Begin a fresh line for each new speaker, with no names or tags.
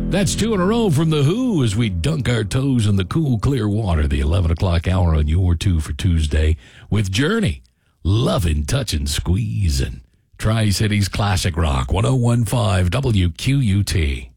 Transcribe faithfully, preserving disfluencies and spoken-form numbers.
That's two in a row from The Who as we dunk our toes in the cool, clear water. The eleven o'clock hour on your two for Tuesday with Journey. Loving, touching, squeezing. Tri-Cities Classic Rock, one oh one point five W Q U T.